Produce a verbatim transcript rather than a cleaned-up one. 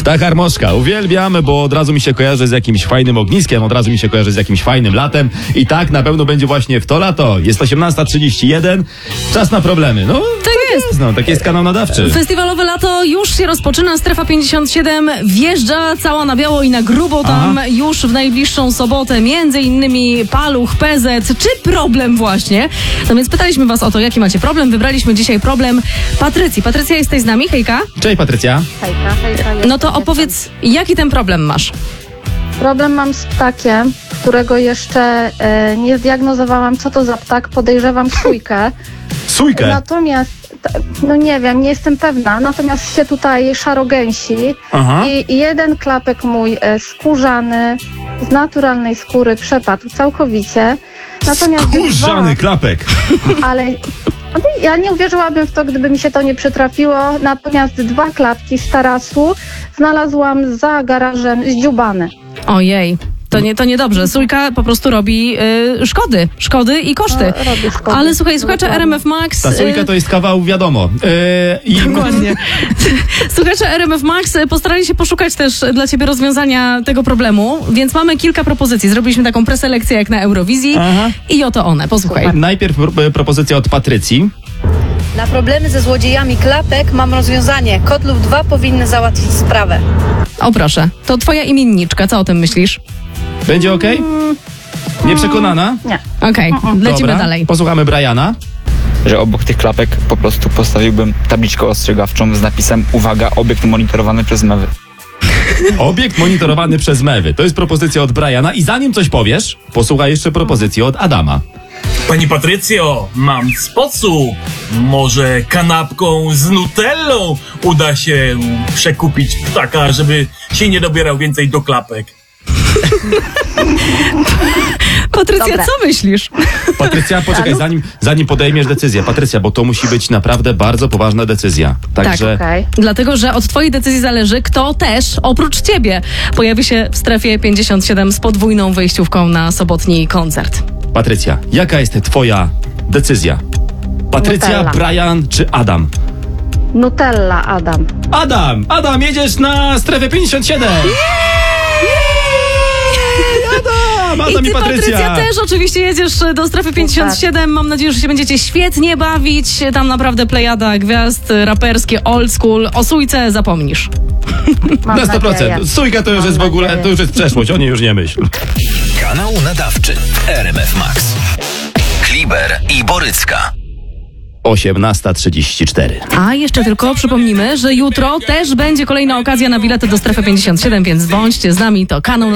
Ta harmoszka, uwielbiam, bo od razu mi się kojarzy z jakimś fajnym ogniskiem, od razu mi się kojarzy z jakimś fajnym latem i tak na pewno będzie właśnie w to lato. Jest osiemnasta trzydzieści jeden, czas na problemy. No, tak jest. No, tak jest kanał nadawczy. Festiwalowe lato już się rozpoczyna, Strefa pięćdziesiąt siedem wjeżdża cała na biało i na grubo tam Aha. już w najbliższą sobotę, między innymi Paluch, P Z czy problem właśnie. No więc pytaliśmy was o to, jaki macie problem. Wybraliśmy dzisiaj problem Patrycji. Patrycja, jesteś z nami? Hejka. Cześć Patrycja. Hejka, hejka. No to opowiedz, jaki ten problem masz? Problem mam z ptakiem, którego jeszcze e, nie zdiagnozowałam, co to za ptak. Podejrzewam sójkę. Sójkę? Natomiast, no nie wiem, nie jestem pewna. Natomiast się tutaj szarogęsi Aha. i, i jeden klapek mój e, skórzany, z naturalnej skóry przepadł całkowicie. Natomiast Skórzany dwa, klapek. ale ja nie uwierzyłabym w to, gdyby mi się to nie przytrafiło. Natomiast dwa klapki z tarasu znalazłam za garażem zdziubane. Ojej. To, nie, to niedobrze. Sójka po prostu robi y, szkody. Szkody i koszty. No, robi szkody. Ale słuchaj, słuchacze R M F Max... Ta sójka to jest kawał, wiadomo. Yy, i... Dokładnie. Słuchacze R M F Max postarali się poszukać też dla ciebie rozwiązania tego problemu, więc mamy kilka propozycji. Zrobiliśmy taką preselekcję jak na Eurowizji Aha. i oto one. Posłuchaj. Najpierw pro- propozycja od Patrycji. Na problemy ze złodziejami klapek mam rozwiązanie. Kot lub dwa powinny załatwić sprawę. O proszę, to twoja imienniczka. Co o tym myślisz? Będzie okej? Okay? Nieprzekonana? Nie. Okej, okay, lecimy Dobra. dalej. Posłuchamy Briana. Że obok tych klapek po prostu postawiłbym tabliczkę ostrzegawczą z napisem uwaga, obiekt monitorowany przez mewy. Obiekt monitorowany przez mewy. To jest propozycja od Briana i zanim coś powiesz, posłuchaj jeszcze propozycji od Adama. Pani Patrycjo, mam sposób. Może kanapką z nutellą uda się przekupić ptaka, żeby się nie dobierał więcej do klapek. Patrycja, Dobre. co myślisz? Patrycja, poczekaj, zanim, zanim podejmiesz decyzję. Patrycja, bo to musi być naprawdę bardzo poważna decyzja. Także Okej. Dlatego, że od twojej decyzji zależy, kto też, oprócz ciebie, pojawi się w Strefie pięćdziesiąt siedem z podwójną wejściówką na sobotni koncert. Patrycja, jaka jest twoja decyzja? Patrycja, Nutella. Brian czy Adam? Nutella, Adam. Adam! Adam, jedziesz na strefę pięćdziesiąt siedem! Adam! Adam I i ty, Patrycja! Patrycja, też oczywiście jedziesz do Strefy pięćdziesiąt siedem. Mam nadzieję, że się będziecie świetnie bawić. Tam naprawdę plejada gwiazd, raperskie, old school. O sójce zapomnisz. Mam Na sto procent. nadzieję. Sójka to już Mam jest w ogóle, nadzieję. to już jest przeszłość, o niej już nie myśl. Kanał nadawczy R M F Max. Kliber i Borycka. osiemnasta trzydzieści cztery. A jeszcze tylko przypomnimy, że jutro też będzie kolejna okazja na bilety do Strefy pięćdziesiąt siedem, więc bądźcie z nami. To kanał